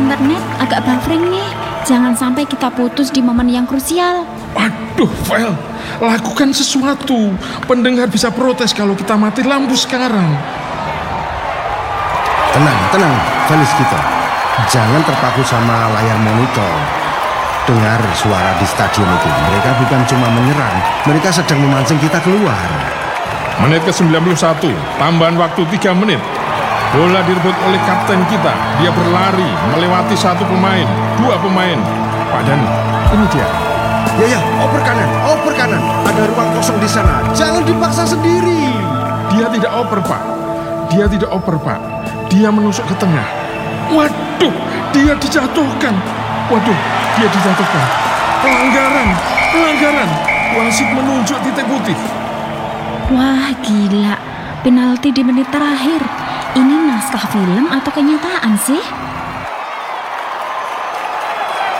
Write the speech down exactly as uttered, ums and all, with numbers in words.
internet agak buffering nih. Jangan sampai kita putus di momen yang krusial. Aduh, Vel, lakukan sesuatu. Pendengar bisa protes kalau kita mati lampu sekarang. Tenang, tenang, Felis kita. Jangan terpaku sama layar monitor. Dengar suara di stadion itu. Mereka bukan cuma menyerang, mereka sedang memancing kita keluar. Menit ke sembilan puluh satu, tambahan waktu tiga menit. Bola direbut oleh kapten kita. Dia berlari melewati satu pemain, dua pemain. Pak Dani, ini dia. Ya ya, oper kanan, oper kanan. Ada ruang kosong di sana. Jangan dipaksa sendiri. Dia tidak oper, Pak. Dia tidak oper, Pak. Dia menusuk ke tengah. Waduh, dia dijatuhkan. Waduh, dia dijatuhkan. Pelanggaran, pelanggaran. Wasit menunjuk titik putih. Wah, gila. Penalti di menit terakhir. Ini naskah film atau kenyataan sih?